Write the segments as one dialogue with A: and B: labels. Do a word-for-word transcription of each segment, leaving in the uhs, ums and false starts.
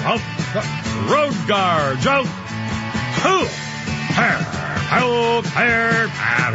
A: out. Road guards out. Who? Help, help,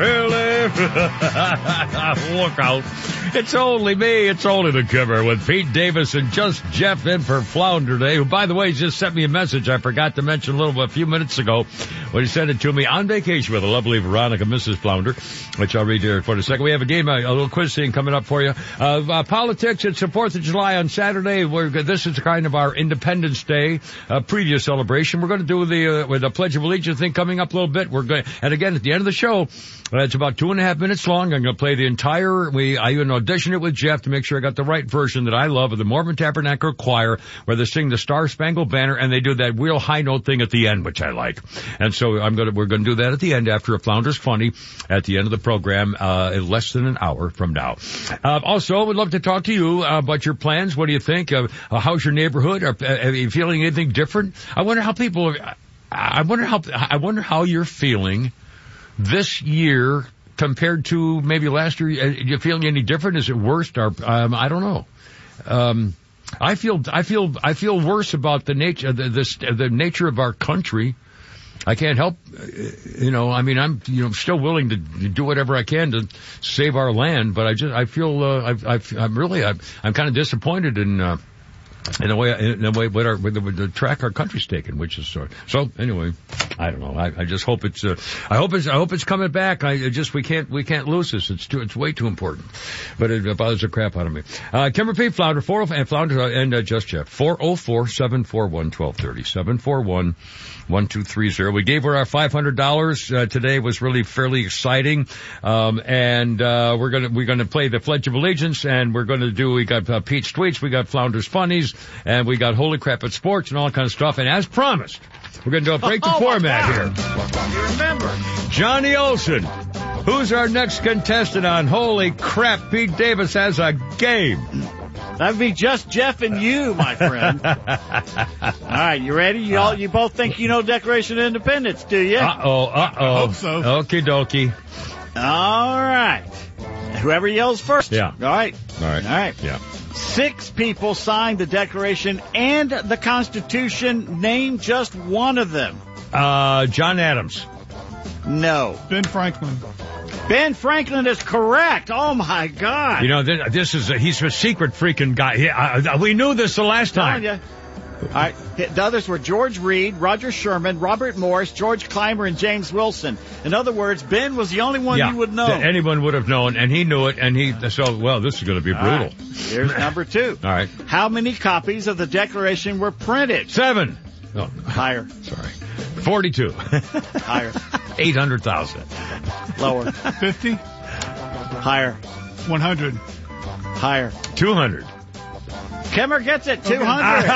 A: look out. It's only me. It's only the Kimmer with Pete Davis and just Jeff in for Flounder today, who, by the way, just sent me a message I forgot to mention a little a few minutes ago when he sent it to me on vacation with a lovely Veronica, Missus Flounder, which I'll read here for a second. We have a game, a, a little quiz thing coming up for you. Uh, uh, politics, it's the fourth of July on Saturday. We're, this is kind of our Independence Day uh, previous celebration. We're going to do the, uh, with the Pledge of Allegiance thing coming up a little bit. We're going, and again, at the end of the show, uh, it's about two and a half minutes long. I'm going to play the entire, we, I even auditioned it with Jeff to make sure I got the right version that I love of the Mormon Tabernacle Choir, where they sing the Star Spangled Banner and they do that real high note thing at the end, which I like. And so I'm going to, we're going to do that at the end after a Flounder's Funny at the end of the program, uh, in less than an hour from now. Uh, also, we'd love to talk to you uh, about your plans. What do you think? Uh, uh, how's your neighborhood? Are, uh, are you feeling anything different? I wonder how people, are, I wonder how, I wonder how you're feeling this year compared to maybe last year. Are you feeling any different? Is it worse? Or, um, I don't know. Um, I feel, I feel, I feel worse about the nature, the, the, the nature of our country. I can't help, you know, I mean, I'm, you know, still willing to do whatever I can to save our land, but I just, I feel, uh, I, I, I'm really, I'm, I'm kind of disappointed in, uh, in the way, in the way, what our, with the, with the track our country's taken, which is sort. So anyway, I don't know. I, I just hope it's. Uh, I hope it's. I hope it's coming back. I it just we can't we can't lose this. It's too. It's way too important. But it bothers the crap out of me. Uh, Kimmer Pete Flounder four oh and Flounder uh, and uh, just Jeff four oh four seven four one twelve thirty seven four one one two three zero. We gave her our five hundred dollars uh, today. Was really fairly exciting. Um, and uh, we're gonna we're gonna play the Pledge of Allegiance, and we're gonna do. We got uh, Pete's tweets. We got Flounder's funnies. And we got Holy Crap at Sports and all kind of stuff. And as promised, we're going to do a break the oh, format here.
B: You remember.
A: Johnny Olson, who's our next contestant on Holy Crap? Pete Davis has a game.
B: That'd be just Jeff and you, my friend. All right, you ready? You all, you both think you know Declaration of Independence, do you?
A: Uh-oh, uh-oh.
C: I hope so.
A: Okie dokie.
B: All right. Whoever yells first.
A: Yeah.
B: All right.
A: All right.
B: All right.
A: Yeah.
B: Six people signed the Declaration and the Constitution. Name just one of them.
A: Uh, John Adams.
B: No.
C: Ben Franklin.
B: Ben Franklin is correct. Oh, my God.
A: You know, this, this is a, he's a secret freaking guy. He, uh, we knew this the last time.
B: Oh, yeah. All right. The others were George Reed, Roger Sherman, Robert Morris, George Clymer, and James Wilson. In other words, Ben was the only one
A: yeah,
B: you would know.
A: Anyone would have known, and he knew it, and he, so, well, this is going to be brutal.
B: Right. Here's number two.
A: All right.
B: How many copies of the Declaration were printed?
A: Seven. Oh.
B: Higher.
A: Sorry. Forty-two.
B: Higher.
A: Eight hundred thousand.
B: Lower.
C: Fifty.
B: Higher.
C: One hundred.
B: Higher.
A: Two hundred.
B: Kimmer gets it, two hundred.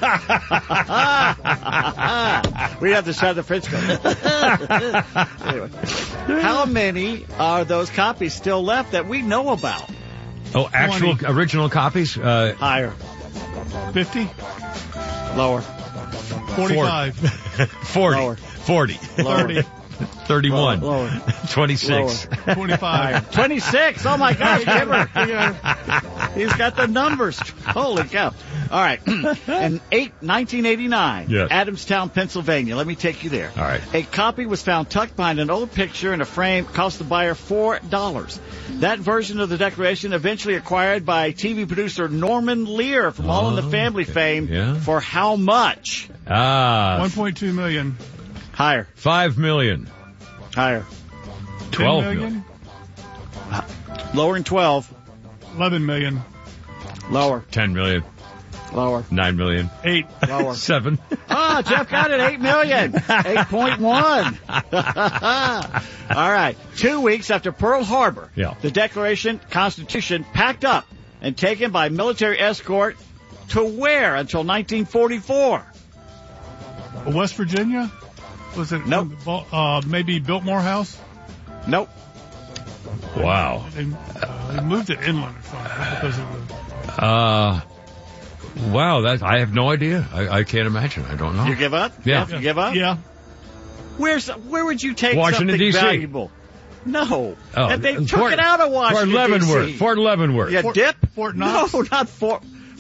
B: We have to shut the fridge. Anyway, how many are those copies still left that we know about?
A: Oh, actual
C: twenty.
A: Original copies? Uh,
B: Higher.
C: Fifty.
B: Lower.
C: Forty-five.
A: forty.
B: Lower.
A: forty.
C: Thirty.
A: thirty-one.
B: Lower. Lower.
A: twenty-six.
B: Lower.
C: Twenty-five.
B: twenty-six. Oh, my gosh, Kimmer. He's got the numbers. Holy cow. All right. In eight, nineteen eighty-nine,
A: yes.
B: Adamstown, Pennsylvania. Let me take you there.
A: All right.
B: A copy was found tucked behind an old picture in a frame, cost the buyer four dollars. That version of the Declaration eventually acquired by T V producer Norman Lear from All in the Family
A: okay.
B: fame
A: Yeah.
B: for how much?
A: Ah.
C: One point two million.
B: Higher.
A: Five million.
B: Higher.
A: Twelve
C: Ten
A: million.
B: Lower than twelve.
C: Eleven million.
B: Lower.
A: Ten million.
B: Lower.
A: Nine million.
C: Eight.
B: Lower.
A: Seven.
B: Ah, Jeff got it. Eight million. Eight point one. All right. Two weeks after Pearl Harbor,
A: Yeah.
B: the Declaration Constitution packed up and taken by military escort to where until nineteen forty-four?
C: West Virginia? Was it?
B: Nope.
C: Uh, maybe Biltmore House?
B: Nope.
A: Wow.
C: They, uh, they moved it inland or something because of the...
A: Uh, wow, that, I have no idea. I, I can't imagine. I don't know.
B: You give up?
A: Yeah.
B: Jeff, you give up?
C: Yeah.
B: Where's where would you take
A: Washington,
B: something
A: D C
B: valuable? No.
A: Oh,
B: And they took
A: Fort,
B: it out of Washington,
A: Fort Leavenworth.
B: D C.
A: Fort Leavenworth.
B: You
C: Fort-
B: dip?
C: Fort Knox?
B: No, not Fort.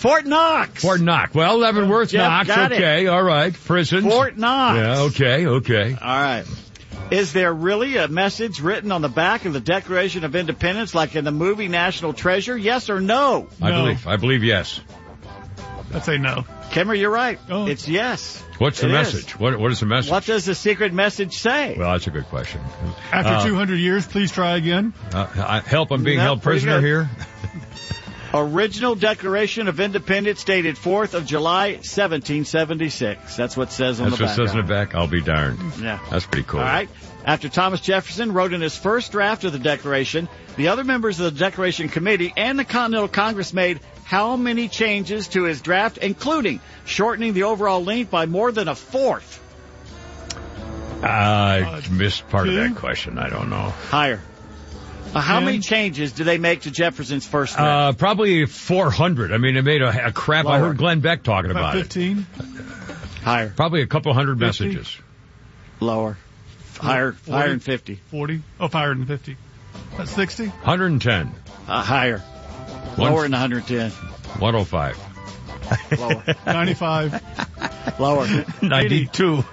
B: Fort Knox.
A: Fort Knox. Well, Leavenworth,
B: Jeff
A: Knox.
B: got
A: Okay,
B: it.
A: all right. Prisons.
B: Fort Knox.
A: Yeah, okay, okay.
B: All right. Is there really a message written on the back of the Declaration of Independence like in the movie National Treasure? Yes or no?
A: I
C: No.
A: believe. I believe yes.
C: I'd say no.
B: Kimmer, you're right.
C: Oh.
B: It's yes.
A: What's the
B: It
A: message?
B: is.
A: What What is the message?
B: What does the secret message say?
A: Well, that's a good question.
C: After
A: Uh,
C: two hundred years, please try again.
A: Uh, I, help, I'm being
B: No,
A: held
B: pretty
A: prisoner
B: good.
A: here.
B: Original Declaration of Independence dated fourth of July, seventeen seventy-six. That's what it says on
A: That's
B: the
A: what
B: back.
A: it says in the back. I'll be darned.
B: Yeah.
A: That's pretty cool.
B: All right. After Thomas Jefferson wrote in his first draft of the Declaration, the other members of the Declaration Committee and the Continental Congress made how many changes to his draft, including shortening the overall length by more than a fourth?
A: I missed part of
C: two?
A: that question. I don't know.
B: Higher. Uh, how
C: Ten?
B: many changes did they make to Jefferson's first draft?
A: Uh, probably four hundred. I mean, it made a, a crap. I
B: Lower.
A: heard Glenn Beck talking
C: About
A: about it.
C: fifteen.
B: Higher.
A: Probably a couple hundred
C: fifty?
A: messages.
B: Lower. Higher.
C: forty?
B: Higher than fifty.
C: forty. Oh, higher than fifty. That's sixty.
A: one hundred ten.
B: Uh, higher.
A: One-
B: Lower than one hundred ten.
A: one oh five.
B: Lower.
C: ninety-five.
B: Lower.
A: ninety-two.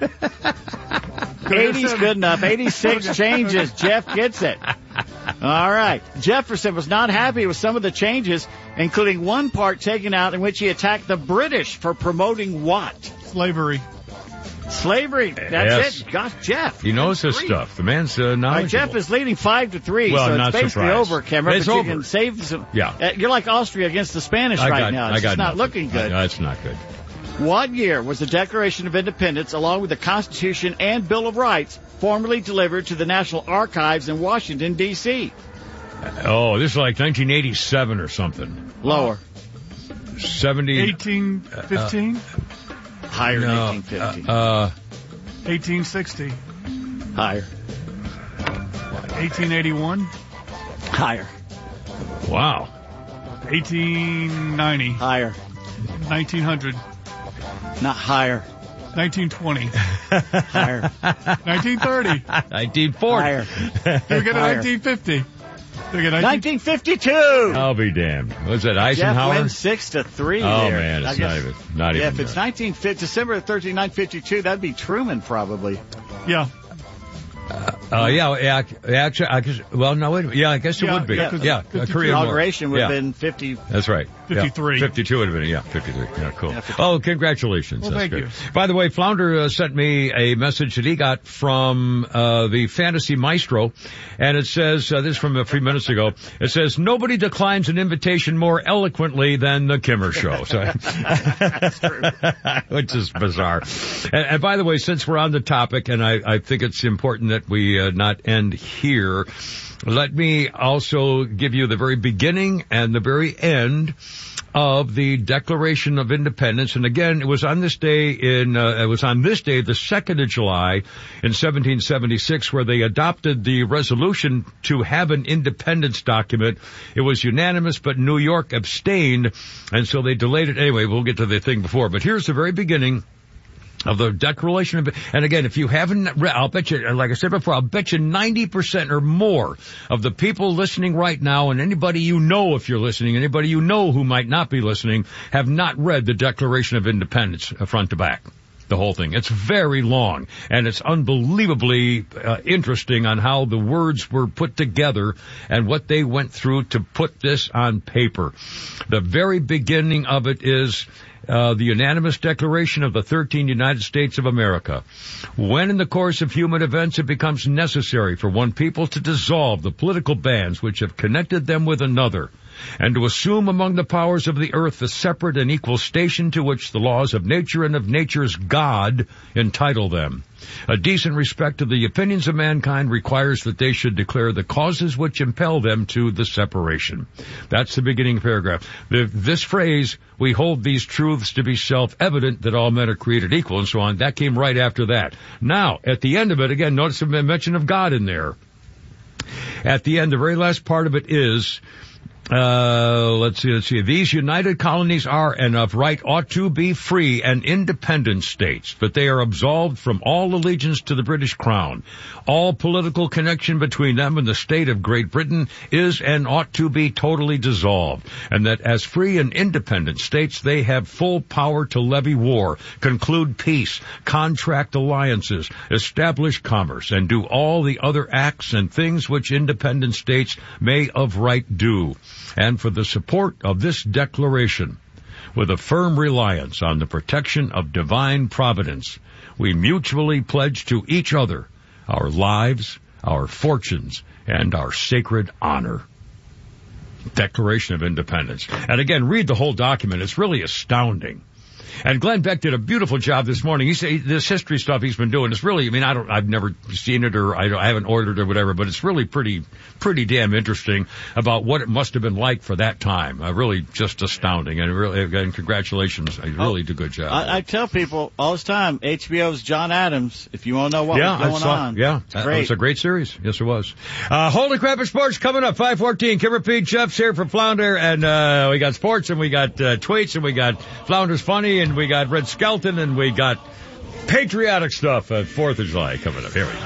B: eighty's good enough. eighty-six changes. Jeff gets it. All right. Jefferson was not happy with some of the changes, including one part taken out in which he attacked the British for promoting what?
C: Slavery.
B: Slavery. That's
A: Yes.
B: it. Gosh, Jeff.
A: He knows his
B: Three.
A: stuff. The man's uh,
B: All right,
A: knowledgeable.
B: Jeff is leading five to three,
A: Well,
B: so
A: not
B: it's basically
A: surprised.
B: over, Cameron.
A: It's
B: but you
A: over.
B: can save some.
A: Yeah.
B: Uh, you're like Austria against the Spanish
A: I
B: right
A: got,
B: now.
A: I
B: It's
A: got
B: just not
A: nothing.
B: looking good.
A: Uh, That's not good.
B: What year was the Declaration of Independence, along with the Constitution and Bill of Rights, formally delivered to the National Archives in Washington, D C?
A: Oh, this is like nineteen eighty-seven or something.
B: Lower.
A: seventy.
C: eighteen fifteen.
B: Higher than
A: No,
B: eighteen fifty.
A: uh,
C: eighteen sixty.
B: Higher.
C: eighteen eighty-one.
B: Higher.
A: wow.
C: eighteen ninety.
B: Higher.
C: nineteen hundred.
B: Not higher.
C: nineteen twenty.
B: Higher.
C: nineteen thirty.
A: nineteen forty.
B: Higher.
C: Do we get a
B: Higher.
C: nineteen fifty? Do we get a nineteen
B: nineteen fifty-two.
A: I'll be damned. Was that
B: Jeff
A: Eisenhower?
B: wins six to three.
A: Oh,
B: there.
A: man,
B: I
A: it's
B: guess-
A: not even, not
B: Yeah,
A: even.
B: if it's
A: there.
B: nineteen fifty, December thirteenth, nineteen fifty-two, that'd be Truman probably.
C: Yeah.
A: Uh, yeah, yeah, actually, I guess, well, no, wait a minute. Yeah, I guess it
C: Yeah,
A: would be.
C: yeah,
A: Yeah,
C: 'cause
A: yeah,
C: fifty-two.
A: a Korean War.
B: Inauguration would have
A: Yeah.
B: been fifty.
A: That's right.
C: fifty-three.
A: Yeah. fifty-two would have been, yeah, fifty-three. Yeah, cool.
B: Yeah,
A: Oh, congratulations.
C: Well,
A: That's
C: thank
A: good.
C: you.
A: By the way, Flounder uh, sent me a message that he got from uh, the Fantasy Maestro, and it says, uh, this is from a few minutes ago, it says, nobody declines an invitation more eloquently than the Kimmer Show. So,
B: That's true.
A: which is bizarre. And, and by the way, since we're on the topic, and I, I think it's important that we uh, not end here, let me also give you the very beginning and the very end of the Declaration of Independence. And again, it was on this day in, uh, it was on this day, the second of July in seventeen seventy-six, where they adopted the resolution to have an independence document. It was unanimous, but New York abstained, and so they delayed it. Anyway, we'll get to the thing before, but here's the very beginning of the Declaration of, and again, if you haven't read, I'll bet you, like I said before, I'll bet you ninety percent or more of the people listening right now, and anybody you know if you're listening, anybody you know who might not be listening, have not read the Declaration of Independence front to back. The whole thing. It's very long, and it's unbelievably uh, interesting on how the words were put together and what they went through to put this on paper. The very beginning of it is Uh, the unanimous declaration of the thirteen United States of America. When in the course of human events it becomes necessary for one people to dissolve the political bands which have connected them with another, and to assume among the powers of the earth the separate and equal station to which the laws of nature and of nature's God entitle them. A decent respect to the opinions of mankind requires that they should declare the causes which impel them to the separation. That's the beginning paragraph. The, this phrase, we hold these truths to be self-evident that all men are created equal and so on, that came right after that. Now, at the end of it, again, notice the mention of God in there. At the end, the very last part of it is, Uh, let's see, let's see. These united colonies are and of right ought to be free and independent states, but they are absolved from all allegiance to the British Crown. All political connection between them and the state of Great Britain is and ought to be totally dissolved, and that as free and independent states they have full power to levy war, conclude peace, contract alliances, establish commerce, and do all the other acts and things which independent states may of right do. And for the support of this declaration, with a firm reliance on the protection of divine providence, we mutually pledge to each other our lives, our fortunes, and our sacred honor. Declaration of Independence. And again, read the whole document. It's really astounding. And Glenn Beck did a beautiful job this morning. He said this history stuff he's been doing is really, I mean, I don't, I've never seen it or I, don't, I haven't ordered it or whatever, but it's really pretty, pretty damn interesting about what it must have been like for that time. Uh, really just astounding. And really, again, congratulations. You really did a good job.
B: I, I tell people all this time, H B O's John Adams, if you want to know what
A: yeah,
B: was going
A: I saw,
B: on.
A: Yeah,
B: it's
A: it
B: great.
A: was a great series. Yes, it was. Uh, Holy Crap of Sports coming up, five fourteen. Kimmer Pete, Jeff's here from Flounder, and uh, we got sports, and we got uh, tweets, and we got Flounder's Funny, and we got Red Skelton, and we got patriotic stuff at fourth of July coming up. Here we go.